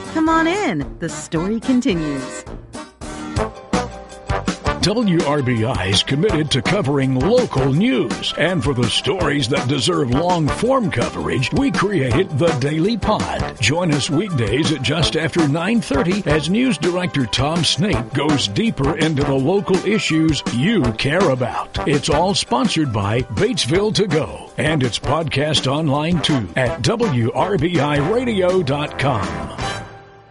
Come on in. The story continues. WRBI is committed to covering local news. And for the stories that deserve long-form coverage, we created the Daily Pod. Join us weekdays at just after 9:30 as News Director Tom Snape goes deeper into the local issues you care about. It's all sponsored by Batesville To Go. And it's podcast online too at WRBIRadio.com.